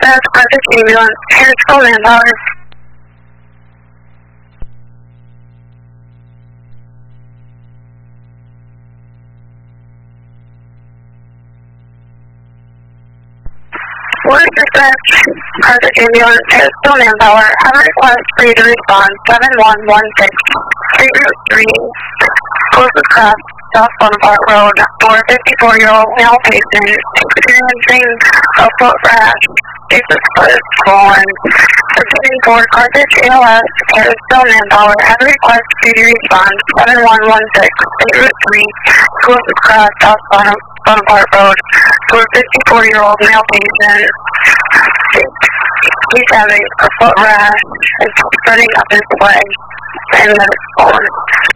dispatch, Carthage ambulance, Harrisville manpower. Word dispatch, Carthage ambulance, Harrisville manpower. Have a request for you to respond. 7116, Street Route 3, closest cross, South Bonaparte Road, for a 54-year-old male patient experiencing a foot rash. Face's foot is swollen. Reporting for Carthage ALS, Harrisville manpower. Have a request for you to respond. 7116, Street Route 3, closest cross, South Bonaparte Road, for a 54-year-old male patient. He's having a foot rash. It's spreading up his leg, and that it's swollen.